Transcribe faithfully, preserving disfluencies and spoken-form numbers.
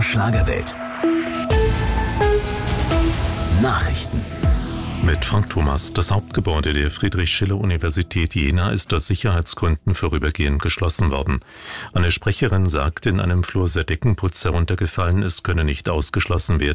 Schlagerwelt. Nachrichten. Mit Frank Thomas. Das Hauptgebäude der Friedrich-Schiller-Universität Jena ist aus Sicherheitsgründen vorübergehend geschlossen worden. Eine Sprecherin sagt, in einem Flur sei Deckenputz heruntergefallen, es könne nicht ausgeschlossen werden,